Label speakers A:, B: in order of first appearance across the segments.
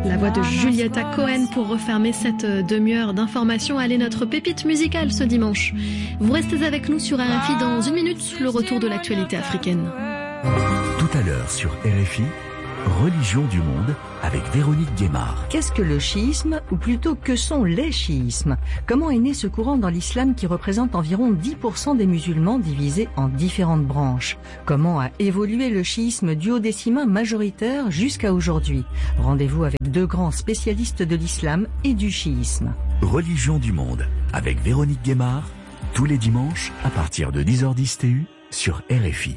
A: La voix de Julieta Cohen pour refermer cette demi-heure d'information. Allez, notre pépite musicale ce dimanche. Vous restez avec nous sur RFI dans une minute, le retour de l'actualité africaine.
B: Tout à l'heure sur RFI, Religion du monde avec Véronique Guémard.
C: Qu'est-ce que le chiisme, ou plutôt que sont les chiismes? Comment est né ce courant dans l'islam qui représente environ 10% des musulmans divisés en différentes branches? Comment a évolué le chiisme duodécimain majoritaire jusqu'à aujourd'hui? Rendez-vous avec deux grands spécialistes de l'islam et du chiisme.
B: Religion du monde avec Véronique Guémard, tous les dimanches à partir de 10h10 TU sur RFI.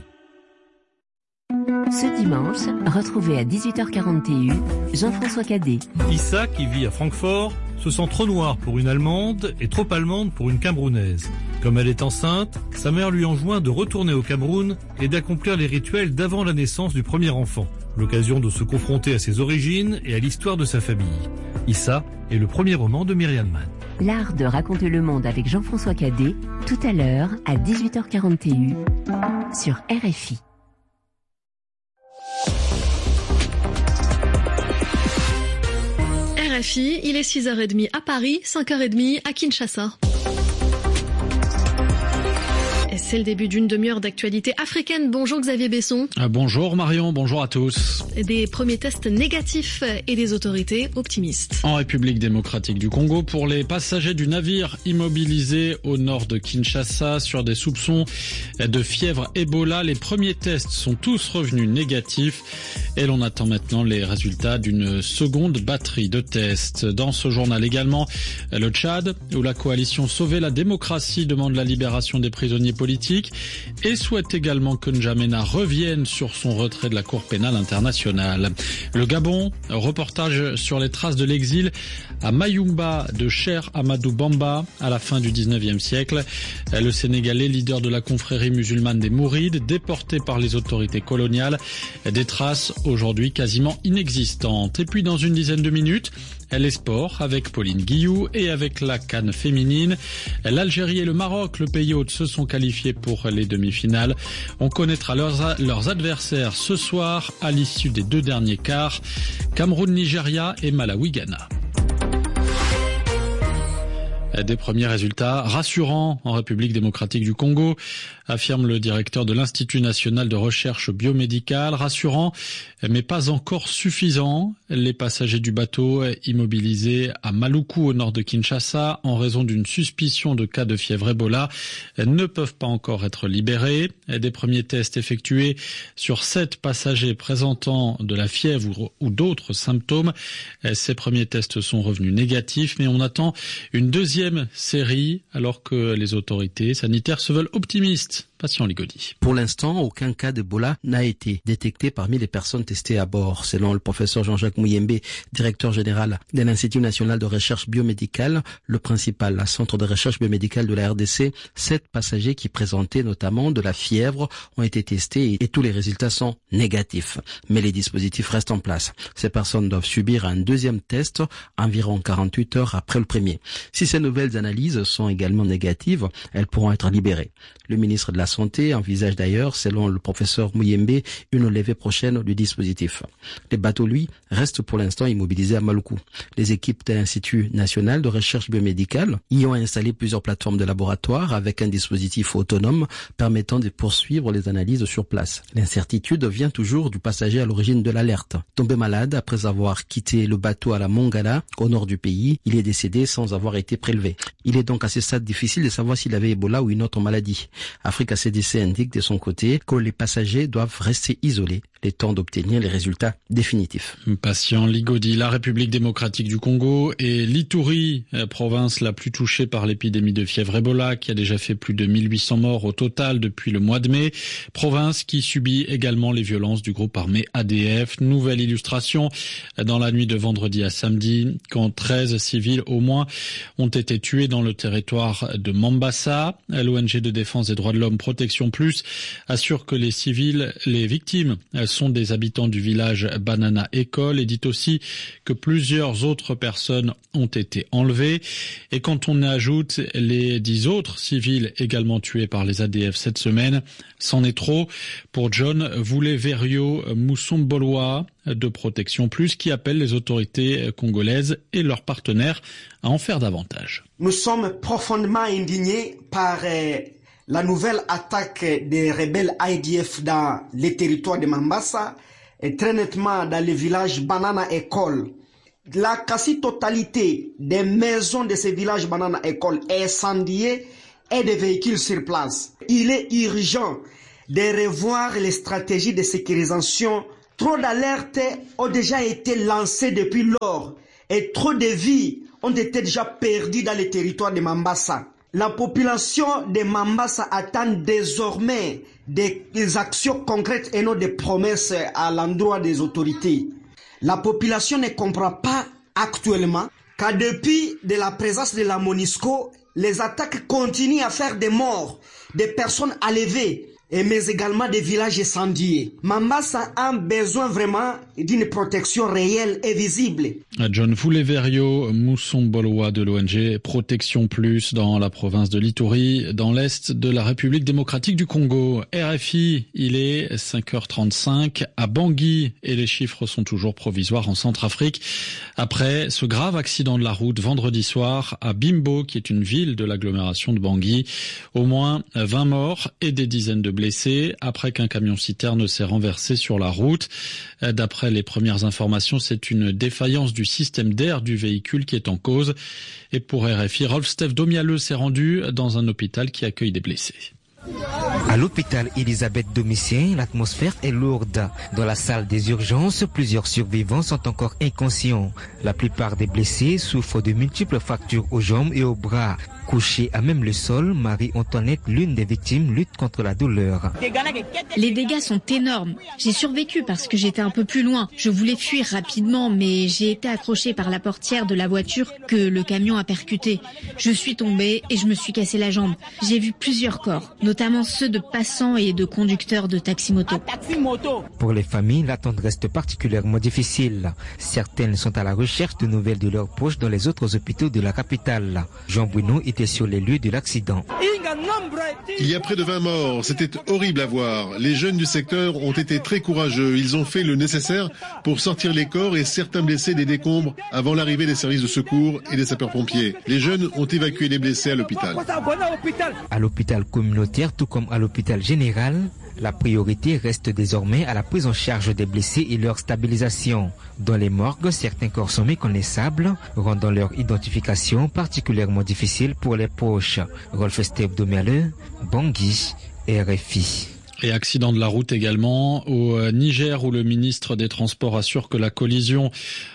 D: Ce dimanche, retrouvez à 18h40 TU Jean-François Cadet.
E: Issa, qui vit à Francfort, se sent trop noire pour une Allemande et trop allemande pour une Camerounaise. Comme elle est enceinte, sa mère lui enjoint de retourner au Cameroun et d'accomplir les rituels d'avant la naissance du premier enfant. L'occasion de se confronter à ses origines et à l'histoire de sa famille. Issa est le premier roman de Myriam Mann.
D: L'art de raconter le monde avec Jean-François Cadet, tout à l'heure à 18h40 TU sur RFI.
A: RFI, il est 6h30 à Paris, 5h30 à Kinshasa. Et c'est le début d'une demi-heure d'actualité africaine. Bonjour Xavier Besson.
F: Bonjour Marion, bonjour à tous.
A: Des premiers tests négatifs et des autorités optimistes.
F: En République démocratique du Congo, pour les passagers du navire immobilisé au nord de Kinshasa sur des soupçons de fièvre Ebola, les premiers tests sont tous revenus négatifs et l'on attend maintenant les résultats d'une seconde batterie de tests. Dans ce journal également, le Tchad, où la coalition Sauver la démocratie demande la libération des prisonniers politique et souhaite également que N'Djamena revienne sur son retrait de la Cour pénale internationale. Le Gabon, reportage sur les traces de l'exil à Mayumba de Cheikh Amadou Bamba à la fin du 19e siècle. Le Sénégalais, leader de la confrérie musulmane des Mourides, déporté par les autorités coloniales. Des traces aujourd'hui quasiment inexistantes. Et puis dans une dizaine de minutes, les sports avec Pauline Guillou et avec la CAN féminine. L'Algérie et le Maroc, le pays hôte, se sont qualifiés pour les demi-finales. On connaîtra leurs adversaires ce soir à l'issue des deux derniers quarts. Cameroun-Nigeria et Malawi-Ghana. Des premiers résultats rassurants en République démocratique du Congo, affirme le directeur de l'Institut national de recherche biomédicale. Rassurant, mais pas encore suffisant. Les passagers du bateau immobilisés à Maluku au nord de Kinshasa en raison d'une suspicion de cas de fièvre Ebola ne peuvent pas encore être libérés. Des premiers tests effectués sur 7 passagers présentant de la fièvre ou d'autres symptômes. Ces premiers tests sont revenus négatifs, mais on attend une deuxième série alors que les autorités sanitaires se veulent optimistes. Patient Ligodi.
G: Pour l'instant, aucun cas d'Ebola n'a été détecté parmi les personnes testées à bord. Selon le professeur Jean-Jacques Mouyembe, directeur général de l'Institut national de recherche biomédicale, le principal centre de recherche biomédicale de la RDC, 7 passagers qui présentaient notamment de la fièvre ont été testés et tous les résultats sont négatifs. Mais les dispositifs restent en place. Ces personnes doivent subir un deuxième test environ 48 heures après le premier. Si ces nouvelles analyses sont également négatives, elles pourront être libérées. Le ministre de la Santé envisage d'ailleurs, selon le professeur Mouyembe, une levée prochaine du dispositif. Les bateaux, lui, restent pour l'instant immobilisés à Maluku. Les équipes de l'Institut national de recherche biomédicale y ont installé plusieurs plateformes de laboratoire avec un dispositif autonome permettant de poursuivre les analyses sur place. L'incertitude vient toujours du passager à l'origine de l'alerte. Tombé malade après avoir quitté le bateau à la Mongala, au nord du pays, il est décédé sans avoir été prélevé. Il est donc à ce stade difficile de savoir s'il avait Ebola ou une autre maladie. Africa CDC indique de son côté que les passagers doivent rester isolés le temps d'obtenir les résultats définitifs.
F: Patient Ligodi, la République démocratique du Congo et l'Ituri, province la plus touchée par l'épidémie de fièvre Ebola, qui a déjà fait plus de 1800 morts au total depuis le mois de mai. Province qui subit également les violences du groupe armé ADF. Nouvelle illustration dans la nuit de vendredi à samedi, quand 13 civils au moins ont été tués dans le territoire de Mambasa. L'ONG de défense des droits de l'homme Protection Plus assure que les victimes sont des habitants du village Banana École et dit aussi que plusieurs autres personnes ont été enlevées. Et quand on ajoute les 10 autres civils également tués par les ADF cette semaine, c'en est trop pour John Vouleverio Musomboloa de Protection Plus, qui appelle les autorités congolaises et leurs partenaires à en faire davantage.
H: Nous sommes profondément indignés par la nouvelle attaque des rebelles ADF dans les territoires de Mambasa et très nettement dans le village Banana École. La quasi-totalité des maisons de ces villages Banana École est incendiée et des véhicules sur place. Il est urgent de revoir les stratégies de sécurisation. Trop d'alertes ont déjà été lancées depuis lors et trop de vies ont été déjà perdues dans les territoires de Mambasa. La population de Mambasa attend désormais des actions concrètes et non des promesses à l'endroit des autorités. La population ne comprend pas actuellement qu'à depuis de la présence de la MONUSCO, les attaques continuent à faire des morts, des personnes enlevées, mais également des villages incendiés. Mambasa a besoin vraiment d'une protection réelle et visible.
F: John Vouleverio Musomboloa de l'ONG Protection Plus dans la province de l'Ituri, dans l'est de la République démocratique du Congo. RFI, il est 5h35 à Bangui et les chiffres sont toujours provisoires en Centrafrique. Après ce grave accident de la route vendredi soir à Bimbo, qui est une ville de l'agglomération de Bangui, au moins 20 morts et des dizaines de blessés après qu'un camion-citerne s'est renversé sur la route. D'après les premières informations, c'est une défaillance du système d'air du véhicule qui est en cause. Et pour RFI, Rolf-Steph Domialeux s'est rendu dans un hôpital qui accueille des blessés.
I: À l'hôpital Elisabeth Domitien, l'atmosphère est lourde. Dans la salle des urgences, plusieurs survivants sont encore inconscients. La plupart des blessés souffrent de multiples fractures aux jambes et aux bras. Couchée à même le sol, Marie-Antoinette, l'une des victimes, lutte contre la douleur.
J: Les dégâts sont énormes. J'ai survécu parce que j'étais un peu plus loin. Je voulais fuir rapidement, mais j'ai été accrochée par la portière de la voiture que le camion a percuté. Je suis tombée et je me suis cassé la jambe. J'ai vu plusieurs corps, notamment ceux de passants et de conducteurs de taxi-moto.
I: Pour les familles, l'attente reste particulièrement difficile. Certaines sont à la recherche de nouvelles de leurs proches dans les autres hôpitaux de la capitale. Jean Bruno était sur les lieux de l'accident.
K: Il y a près de 20 morts, c'était horrible à voir. Les jeunes du secteur ont été très courageux. Ils ont fait le nécessaire pour sortir les corps et certains blessés des décombres avant l'arrivée des services de secours et des sapeurs-pompiers. Les jeunes ont évacué les blessés à l'hôpital.
I: À l'hôpital communautaire, tout comme à l'hôpital général, la priorité reste désormais à la prise en charge des blessés et leur stabilisation. Dans les morgues, certains corps sont méconnaissables, rendant leur identification particulièrement difficile pour les proches. Rolf-Steph Domialeux, Bangui, RFI.
F: Et accident de la route également au Niger, où le ministre des Transports assure que la collision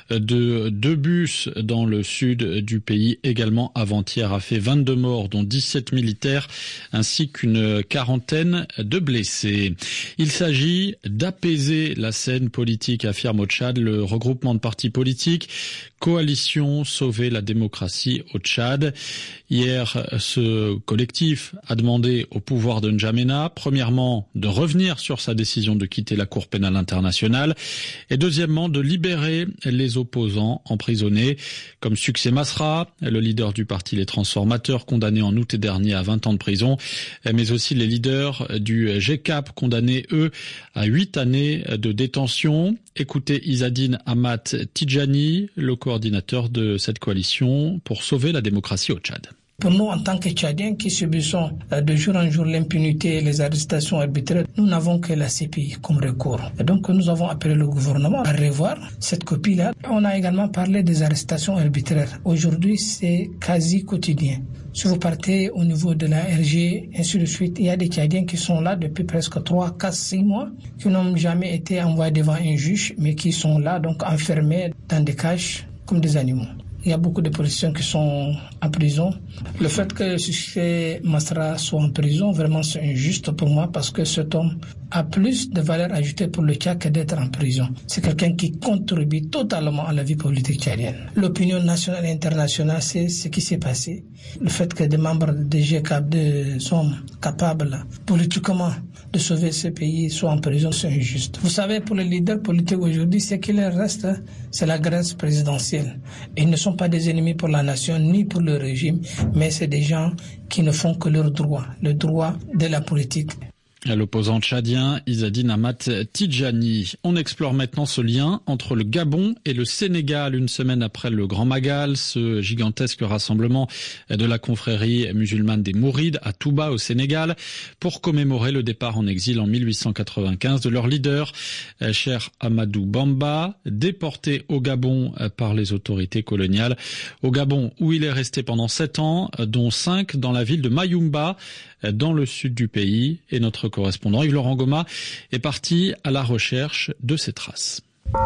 F: de 2 bus dans le sud du pays également avant-hier a fait 22 morts, dont 17 militaires, ainsi qu'une quarantaine de blessés. Il s'agit d'apaiser la scène politique, affirme au Tchad le regroupement de partis politiques Coalition Sauver la démocratie au Tchad. Hier, ce collectif a demandé au pouvoir de N'Djamena, premièrement, de revenir sur sa décision de quitter la Cour pénale internationale et deuxièmement, de libérer les opposants emprisonnés comme Succès Masra, le leader du parti Les Transformateurs, condamné en août dernier à 20 ans de prison, mais aussi les leaders du GCAP, condamnés, eux, à 8 années de détention. Écoutez Izzadine Amat Tidjani, le coordinateur de cette coalition pour sauver la démocratie au Tchad.
L: Pour nous, en tant que Tchadiens qui subissons de jour en jour l'impunité et les arrestations arbitraires, nous n'avons que la CPI comme recours. Et donc, nous avons appelé le gouvernement à revoir cette copie-là. On a également parlé des arrestations arbitraires. Aujourd'hui, c'est quasi quotidien. Si vous partez au niveau de la RG, ainsi de suite, il y a des Tchadiens qui sont là depuis presque 3, 4, 6 mois, qui n'ont jamais été envoyés devant un juge, mais qui sont là, donc enfermés dans des cages comme des animaux. Il y a beaucoup de politiciens qui sont en prison. Le fait que Succès Masra soit en prison, vraiment c'est injuste pour moi parce que cet homme a plus de valeur ajoutée pour le Tchad que d'être en prison. C'est quelqu'un qui contribue totalement à la vie politique tchadienne. L'opinion nationale et internationale, c'est ce qui s'est passé. Le fait que des membres de G4 sont capables politiquement de sauver ce pays soient en prison, c'est injuste. Vous savez, pour les leaders politiques aujourd'hui, ce qui leur reste, c'est la grâce présidentielle. Et ils ne sont pas des ennemis pour la nation ni pour le régime, mais c'est des gens qui ne font que leur droit, le droit de la politique.
F: L'opposant tchadien Izzadine Ahmad Tidjani. On explore maintenant ce lien entre le Gabon et le Sénégal, une semaine après le Grand Magal, ce gigantesque rassemblement de la confrérie musulmane des Mourides à Touba au Sénégal, pour commémorer le départ en exil en 1895 de leur leader, Cheikh Amadou Bamba, déporté au Gabon par les autorités coloniales. Au Gabon, où il est resté pendant 7 ans, dont 5 dans la ville de Mayumba, dans le sud du pays. Et notre correspondant Yves-Laurent Goma est parti à la recherche de ces traces.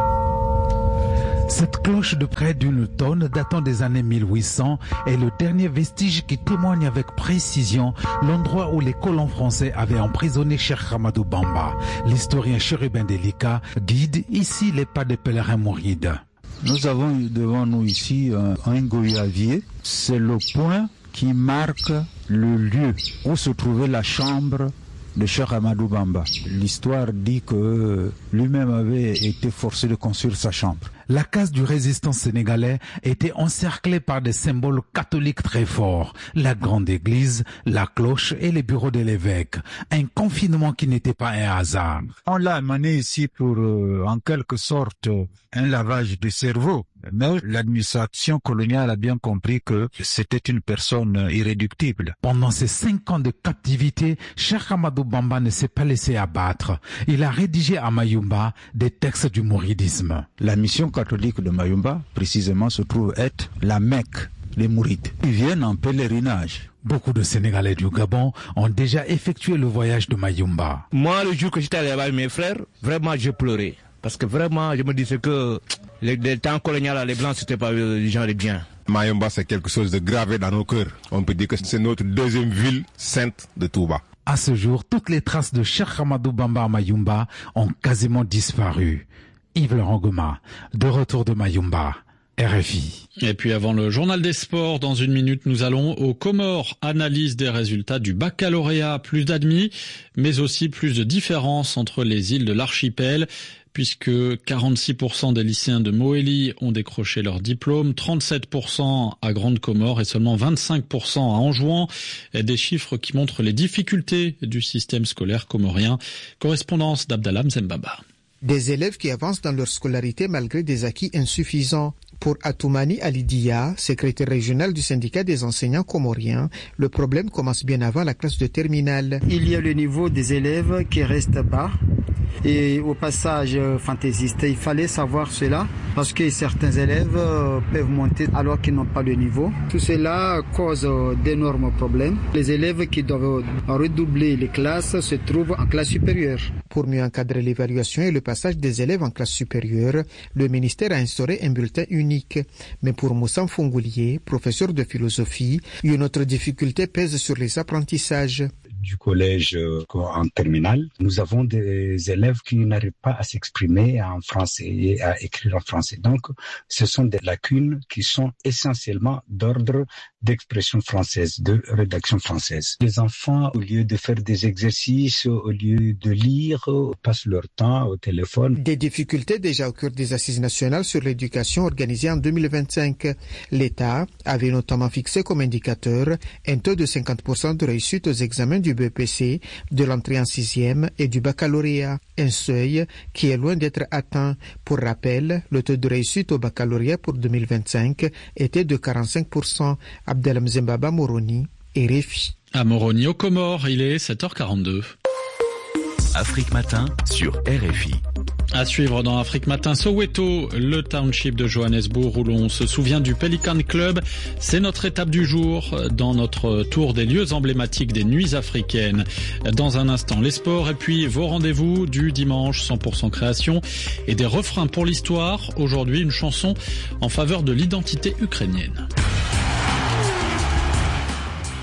M: Cette cloche de près d'une tonne datant des années 1800 est le dernier vestige qui témoigne avec précision l'endroit où les colons français avaient emprisonné Cheikh Amadou Bamba. L'historien Chérubin Delika guide ici les pas des pèlerins mourides.
N: Nous avons devant nous ici un goyavier. C'est le point qui marque le lieu où se trouvait la chambre de Cheikh Amadou Bamba. L'histoire dit que lui-même avait été forcé de construire sa chambre.
M: La case du résistant sénégalais était encerclée par des symboles catholiques très forts. La grande église, la cloche et les bureaux de l'évêque. Un confinement qui n'était pas un hasard.
N: On l'a amené ici pour, en quelque sorte, un lavage de cerveau. Mais l'administration coloniale a bien compris que c'était une personne irréductible.
M: Pendant ces 5 ans de captivité, Cheikh Amadou Bamba ne s'est pas laissé abattre. Il a rédigé à Mayumba des textes du mouridisme.
N: La mission catholique de Mayumba, précisément, se trouve être la Mecque des Mourides. Ils viennent en pèlerinage.
M: Beaucoup de Sénégalais du Gabon ont déjà effectué le voyage de Mayumba.
O: Moi, le jour que j'étais allé avec mes frères, vraiment, j'ai pleuré. Parce que vraiment, je me disais que les temps coloniaux, les Blancs, c'était pas des gens de bien.
P: Mayumba, c'est quelque chose de gravé dans nos cœurs. On peut dire que c'est notre deuxième ville sainte de Touba.
M: À ce jour, toutes les traces de Cheikh Amadou Bamba à Mayumba ont quasiment disparu. Yves-Laurent Goma, de retour de Mayumba, RFI.
F: Et puis avant le journal des sports, dans 1 minute, nous allons aux Comores. Analyse des résultats du baccalauréat. Plus d'admis, mais aussi plus de différences entre les îles de l'archipel, puisque 46% des lycéens de Moélie ont décroché leur diplôme, 37% à Grande Comore et seulement 25% à Anjouan. Des chiffres qui montrent les difficultés du système scolaire comorien. Correspondance d'Abdallah Mzembaba.
Q: Des élèves qui avancent dans leur scolarité malgré des acquis insuffisants. Pour Atoumani Alidia, secrétaire régional du syndicat des enseignants comoriens, le problème commence bien avant la classe de terminale.
R: Il y a le niveau des élèves qui reste bas et au passage fantaisiste. Il fallait savoir cela parce que certains élèves peuvent monter alors qu'ils n'ont pas le niveau. Tout cela cause d'énormes problèmes. Les élèves qui doivent redoubler les classes se trouvent en classe supérieure.
Q: Pour mieux encadrer l'évaluation et le passage des élèves en classe supérieure, le ministère a instauré un bulletin unique. Mais pour Moussa Fongoulier, professeur de philosophie, une autre difficulté pèse sur les apprentissages.
S: Du collège en terminale, nous avons des élèves qui n'arrivent pas à s'exprimer en français et à écrire en français. Donc, ce sont des lacunes qui sont essentiellement d'ordre d'expression française, de rédaction française. Les enfants, au lieu de faire des exercices, au lieu de lire, passent leur temps au téléphone.
Q: Des difficultés déjà au cœur des assises nationales sur l'éducation organisées en 2025. L'État avait notamment fixé comme indicateur un taux de 50% de réussite aux examens du BEPC, de l'entrée en 6e et du baccalauréat. Un seuil qui est loin d'être atteint. Pour rappel, le taux de réussite au baccalauréat pour 2025 était de 45%. Abdelham Zembaba, Moroni, RFI.
F: À Moroni, aux Comores, il est 7h42.
B: Afrique Matin sur RFI.
F: À suivre dans Afrique Matin, Soweto, le township de Johannesburg où l'on se souvient du Pelican Club. C'est notre étape du jour dans notre tour des lieux emblématiques des nuits africaines. Dans un instant, les sports et puis vos rendez-vous du dimanche 100% création et des refrains pour l'histoire. Aujourd'hui, une chanson en faveur de l'identité ukrainienne.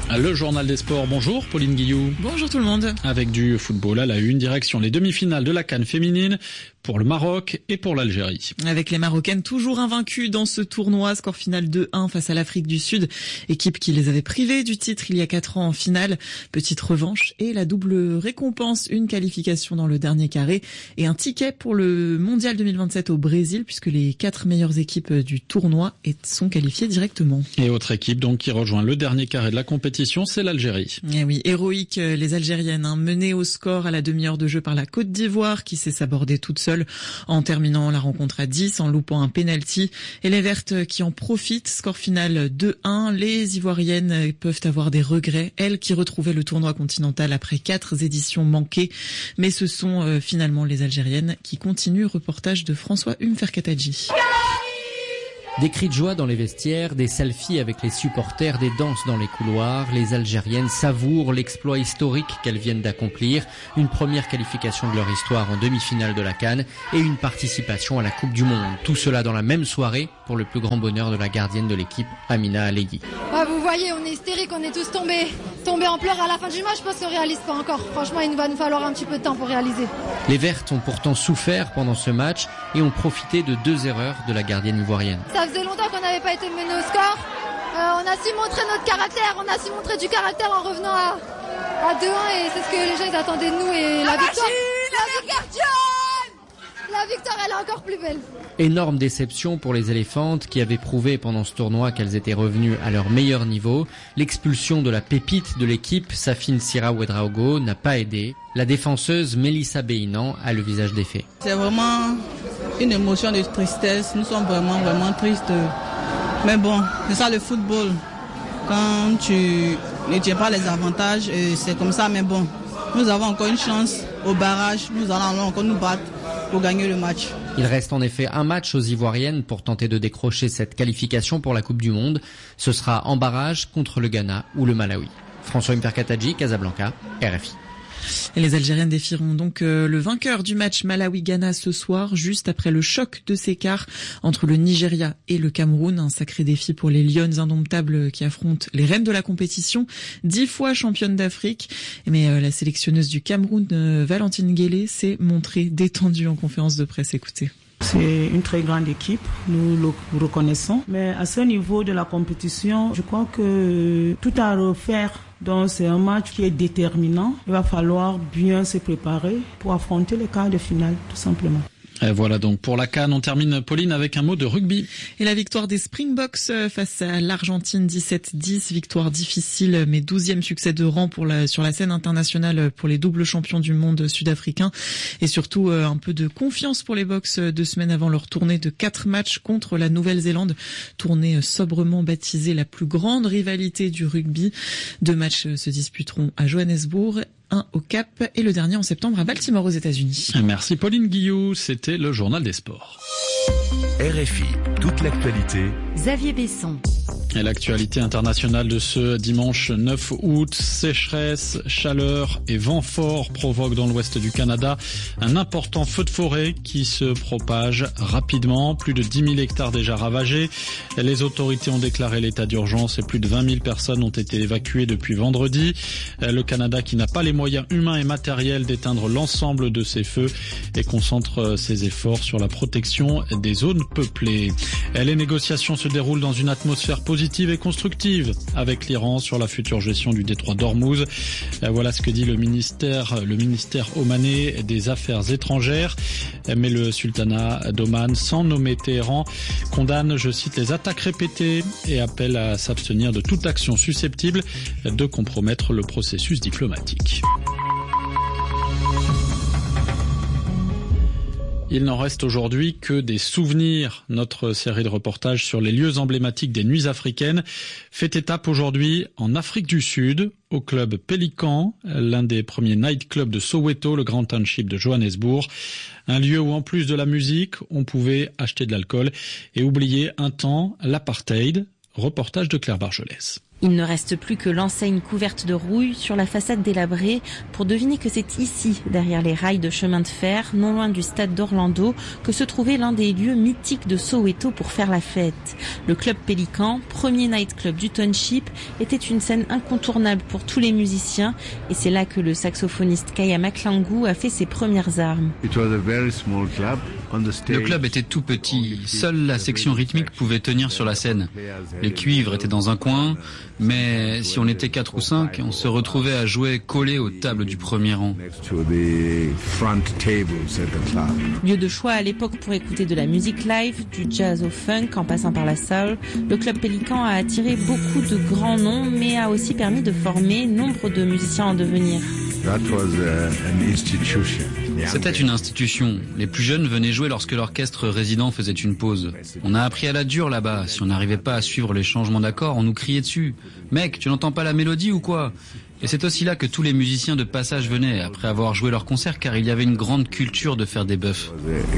F: Le journal des sports, bonjour Pauline Guillou.
T: Bonjour tout le monde.
F: Avec du football à la une, direction les demi-finales de la CAN féminine pour le Maroc et pour l'Algérie.
T: Avec les Marocaines toujours invaincues dans ce tournoi, score final 2-1 face à l'Afrique du Sud, équipe qui les avait privées du titre il y a 4 ans en finale. Petite revanche et la double récompense, une qualification dans le dernier carré et un ticket pour le Mondial 2027 au Brésil, puisque les 4 meilleures équipes du tournoi sont qualifiées directement.
F: Et autre équipe donc qui rejoint le dernier carré de la compétition, c'est l'Algérie.
T: Et oui, héroïque les Algériennes, menées au score à la demi-heure de jeu par la Côte d'Ivoire qui sait s'aborder toute seule en terminant la rencontre à 10 en loupant un penalty. Et les Vertes qui en profitent, score final 2-1. Les Ivoiriennes peuvent avoir des regrets, elles qui retrouvaient le tournoi continental après 4 éditions manquées. Mais ce sont finalement les Algériennes qui continuent. Reportage de François Umferkatadji.
U: Des cris de joie dans les vestiaires, des selfies avec les supporters, des danses dans les couloirs. Les Algériennes savourent l'exploit historique qu'elles viennent d'accomplir, une première qualification de leur histoire en demi-finale de la CAN et une participation à la Coupe du Monde. Tout cela dans la même soirée pour le plus grand bonheur de la gardienne de l'équipe, Amina Allegui.
V: Vous voyez, on est hystérique, on est tous tombés en pleurs à la fin du match. Je pense qu'on ne réalise pas encore. Franchement, il va nous falloir un petit peu de temps pour réaliser.
U: Les Vertes ont pourtant souffert pendant ce match et ont profité de 2 erreurs de la gardienne ivoirienne.
V: Ça faisait longtemps qu'on n'avait pas été mené au score. On a su montrer notre caractère, on a su montrer du caractère en revenant à 2-1 et c'est ce que les gens ils attendaient de nous et la victoire. La victoire, elle est encore plus belle.
U: Énorme déception pour les éléphantes qui avaient prouvé pendant ce tournoi qu'elles étaient revenues à leur meilleur niveau. L'expulsion de la pépite de l'équipe, Safine Sira Ouedraogo, n'a pas aidé. La défenseuse Mélissa Béinan a le visage défait.
W: C'est vraiment une émotion de tristesse. Nous sommes vraiment tristes. Mais bon, c'est ça le football. Quand tu ne tiens pas les avantages, c'est comme ça. Mais bon, nous avons encore une chance au barrage. Nous allons encore nous battre pour gagner le match.
U: Il reste en effet un match aux Ivoiriennes pour tenter de décrocher cette qualification pour la Coupe du Monde. Ce sera en barrage contre le Ghana ou le Malawi. François Umferkatadji, Casablanca, RFI.
T: Et les Algériennes défieront donc le vainqueur du match Malawi-Ghana ce soir, juste après le choc de ces quarts entre le Nigeria et le Cameroun. Un sacré défi pour les Lionnes indomptables qui affrontent les reines de la compétition, 10 fois championnes d'Afrique. Mais la sélectionneuse du Cameroun, Valentine Guélé, s'est montrée détendue en conférence de presse. Écoutez.
X: C'est une très grande équipe, nous le reconnaissons. Mais à ce niveau de la compétition, je crois que tout à refaire. Donc c'est un match qui est déterminant. Il va falloir bien se préparer pour affronter les quarts de finale, tout simplement.
F: Et voilà donc pour la CAN, on termine Pauline avec un mot de rugby.
T: Et la victoire des Springboks face à l'Argentine 17-10, victoire difficile mais 12e succès de rang sur la scène internationale pour les doubles champions du monde sud-africains et surtout un peu de confiance pour les Boks 2 semaines avant leur tournée de 4 matchs contre la Nouvelle-Zélande, tournée sobrement baptisée la plus grande rivalité du rugby. 2 matchs se disputeront à Johannesburg, un au Cap et le dernier en septembre à Baltimore aux États-Unis.
F: Merci Pauline Guillou, c'était le journal des sports.
B: RFI, toute l'actualité.
D: Xavier Besson.
F: Et l'actualité internationale de ce dimanche 9 août, sécheresse, chaleur et vent fort provoquent dans l'ouest du Canada un important feu de forêt qui se propage rapidement. Plus de 10 000 hectares déjà ravagés. Les autorités ont déclaré l'état d'urgence et plus de 20 000 personnes ont été évacuées depuis vendredi. Le Canada qui n'a pas les moyens humains et matériels d'éteindre l'ensemble de ces feux et concentre ses efforts sur la protection des zones peuplées. Les négociations se déroulent dans une atmosphère positive et constructive avec l'Iran sur la future gestion du détroit d'Ormuz. Voilà ce que dit le ministère omanais des Affaires étrangères. Mais le sultanat d'Oman, sans nommer Téhéran, condamne, je cite, les attaques répétées et appelle à s'abstenir de toute action susceptible de compromettre le processus diplomatique. Il n'en reste aujourd'hui que des souvenirs. Notre série de reportages sur les lieux emblématiques des nuits africaines fait étape aujourd'hui en Afrique du Sud, au club Pélican, l'un des premiers nightclubs de Soweto, le Grand Township de Johannesburg. Un lieu où en plus de la musique, on pouvait acheter de l'alcool et oublier un temps l'apartheid. Reportage de Claire Bargelès.
A: Il ne reste plus que l'enseigne couverte de rouille sur la façade délabrée pour deviner que c'est ici, derrière les rails de chemin de fer, non loin du stade d'Orlando, que se trouvait l'un des lieux mythiques de Soweto pour faire la fête. Le club Pélican, premier nightclub du township, était une scène incontournable pour tous les musiciens et c'est là que le saxophoniste Kaya Maklangu a fait ses premières armes.
C: Le club était tout petit, seule la section rythmique pouvait tenir sur la scène. Les cuivres étaient dans un coin, mais si on était 4 ou 5, on se retrouvait à jouer collés aux tables du premier rang.
A: Lieu de choix à l'époque pour écouter de la musique live, du jazz au funk en passant par la soul, le club Pélican a attiré beaucoup de grands noms, mais a aussi permis de former nombre de musiciens en devenir.
C: C'était une institution. Les plus jeunes venaient jouer lorsque l'orchestre résident faisait une pause. On a appris à la dure là-bas. Si on n'arrivait pas à suivre les changements d'accords, on nous criait dessus. « Mec, tu n'entends pas la mélodie ou quoi ?» Et c'est aussi là que tous les musiciens de passage venaient, après avoir joué leur concert, car il y avait une grande culture de faire des bœufs.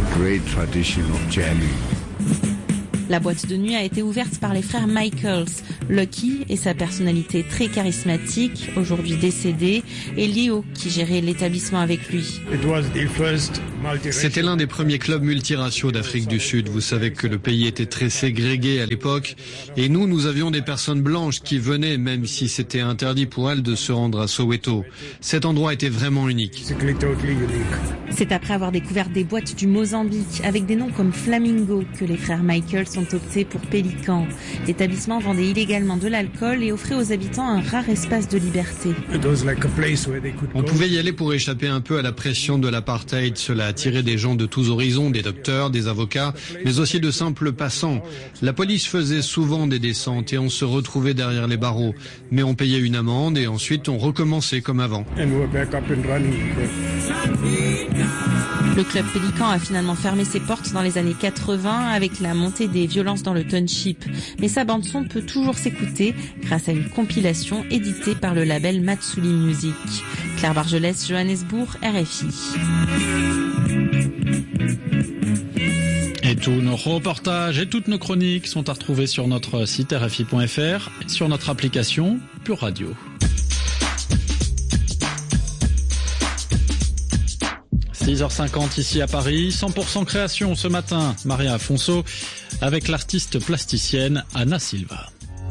A: La boîte de nuit a été ouverte par les frères Michaels. Lucky et sa personnalité très charismatique, aujourd'hui décédé, et Leo qui gérait l'établissement avec lui.
E: C'était l'un des premiers clubs multiraciaux d'Afrique du Sud. Vous savez que le pays était très ségrégué à l'époque. Et nous avions des personnes blanches qui venaient, même si c'était interdit pour elles de se rendre à Soweto. Cet endroit était vraiment unique.
A: C'est après avoir découvert des boîtes du Mozambique avec des noms comme Flamingo que les frères Michaels ont opté pour Pélican. L'établissement vendait illégalement de l'alcool et offrait aux habitants un rare espace de liberté.
E: On pouvait y aller pour échapper un peu à la pression de l'apartheid. Cela attirait des gens de tous horizons, des docteurs, des avocats, mais aussi de simples passants. La police faisait souvent des descentes et on se retrouvait derrière les barreaux. Mais on payait une amende et ensuite on recommençait comme avant.
A: Le club Pélican a finalement fermé ses portes dans les années 80 avec la montée des violences dans le township. Mais sa bande-son peut toujours s'écouter grâce à une compilation éditée par le label Matsuli Music. Claire Bargelès, Johannesburg, RFI.
F: Et tous nos reportages et toutes nos chroniques sont à retrouver sur notre site rfi.fr et sur notre application Pure Radio. « 6h50 ici à Paris, 100% création ce matin, Maria Afonso, avec l'artiste plasticienne Anna Silva.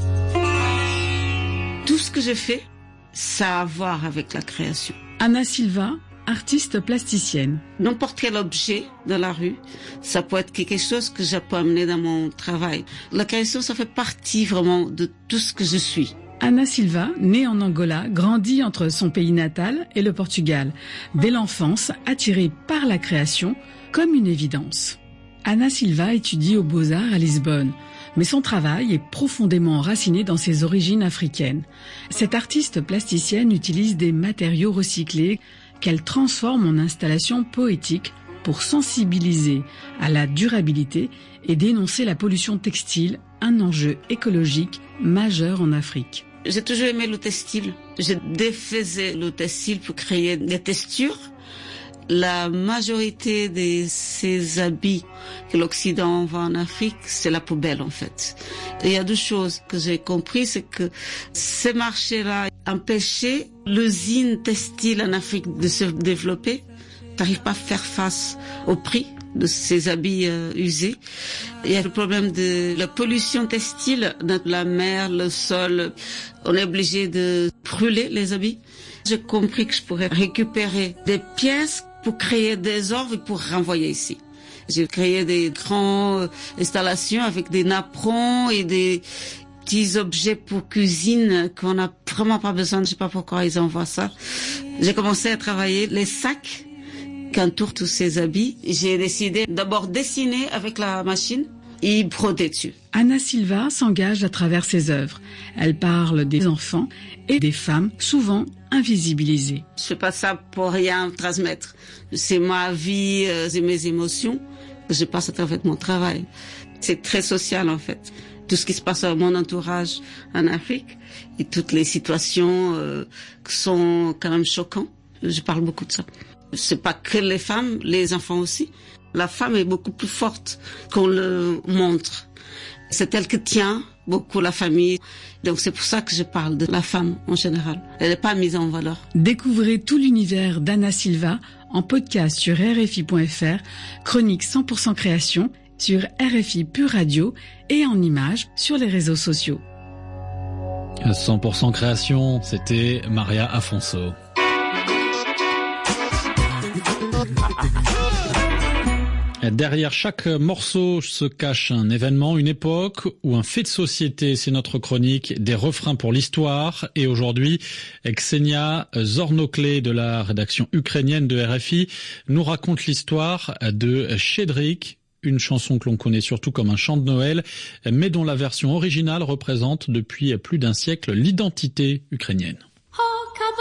G: Tout ce que je fais, ça a à voir avec la création.
Y: Anna Silva, artiste plasticienne.
G: N'importe quel objet dans la rue, ça peut être quelque chose que je peux amener dans mon travail. La création, ça fait partie vraiment de tout ce que je suis.
Y: Anna Silva, née en Angola, grandit entre son pays natal et le Portugal. Dès l'enfance, attirée par la création comme une évidence. Anna Silva étudie aux Beaux-Arts à Lisbonne, mais son travail est profondément enraciné dans ses origines africaines. Cette artiste plasticienne utilise des matériaux recyclés qu'elle transforme en installations poétiques pour sensibiliser à la durabilité et dénoncer la pollution textile, un enjeu écologique majeur en Afrique.
G: J'ai toujours aimé le textile. Je défaisais le textile pour créer des textures. La majorité de ces habits que l'Occident envoie en Afrique, c'est la poubelle en fait. Et il y a deux choses que j'ai compris, c'est que ces marchés-là empêchaient l'usine textile en Afrique de se développer. T'arrives pas à faire face au prix de ces habits usés. Il y a le problème de la pollution textile dans la mer, le sol. On est obligé de brûler les habits. J'ai compris que je pourrais récupérer des pièces pour créer des œuvres et pour renvoyer ici. J'ai créé des grandes installations avec des napperons et des petits objets pour cuisine qu'on n'a vraiment pas besoin. Je sais pas pourquoi ils envoient ça. J'ai commencé à travailler les sacs qu'entourent tous ces habits. J'ai décidé d'abord dessiner avec la machine et broder dessus.
Y: Anna Silva s'engage à travers ses œuvres. Elle parle des enfants et des femmes souvent invisibilisées.
G: Je fais pas ça pour rien transmettre. C'est ma vie et mes émotions que je passe à travers mon travail. C'est très social en fait. Tout ce qui se passe dans mon entourage en Afrique et toutes les situations qui sont quand même choquantes. Je parle beaucoup de ça. C'est pas que les femmes, les enfants aussi. La femme est beaucoup plus forte qu'on le montre. C'est elle qui tient beaucoup la famille. Donc c'est pour ça que je parle de la femme en général. Elle n'est pas mise en valeur.
Y: Découvrez tout l'univers d'Anna Silva en podcast sur RFI.fr, chronique 100% création sur RFI Pure Radio et en images sur les réseaux sociaux.
F: 100% création, c'était Maria Afonso. Derrière chaque morceau se cache un événement, une époque ou un fait de société. C'est notre chronique des refrains pour l'histoire. Et aujourd'hui, Ksenia Zornokle de la rédaction ukrainienne de RFI nous raconte l'histoire de Shchedryk, une chanson que l'on connaît surtout comme un chant de Noël, mais dont la version originale représente depuis plus d'un siècle l'identité ukrainienne.